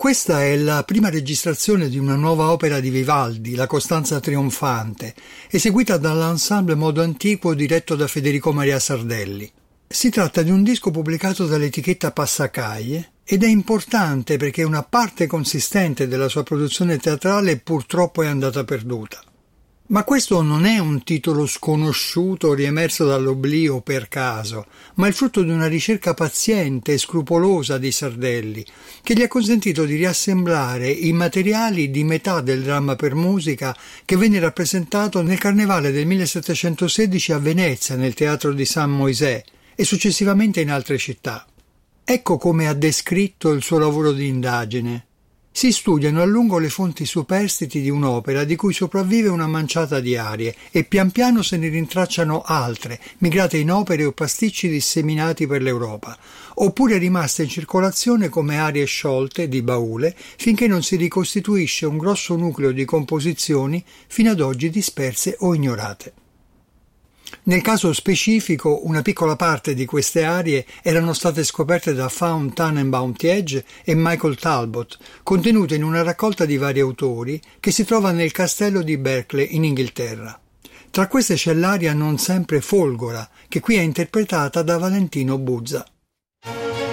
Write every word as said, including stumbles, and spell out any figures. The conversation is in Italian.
Questa è la prima registrazione di una nuova opera di Vivaldi, La Costanza trionfante, eseguita dall'Ensemble Modo Antiquo diretto da Federico Maria Sardelli. Si tratta di un disco pubblicato dall'etichetta Passacaglie ed è importante perché una parte consistente della sua produzione teatrale purtroppo è andata perduta. Ma questo non è un titolo sconosciuto riemerso dall'oblio per caso, ma il frutto di una ricerca paziente e scrupolosa di Sardelli, che gli ha consentito di riassemblare i materiali di metà del dramma per musica che venne rappresentato nel Carnevale del millesettecentosedici a Venezia, nel Teatro di San Moisè, e successivamente in altre città. Ecco come ha descritto il suo lavoro di indagine. Si studiano a lungo le fonti superstiti di un'opera di cui sopravvive una manciata di arie e pian piano se ne rintracciano altre, migrate in opere o pasticci disseminati per l'Europa, oppure rimaste in circolazione come arie sciolte di baule finché non si ricostituisce un grosso nucleo di composizioni fino ad oggi disperse o ignorate. Nel caso specifico, una piccola parte di queste arie erano state scoperte da Faun Tannenbaum Tiege e Michael Talbot, contenute in una raccolta di vari autori che si trova nel castello di Berkeley in Inghilterra. Tra queste c'è l'aria Non sempre folgora, che qui è interpretata da Valentino Buzza.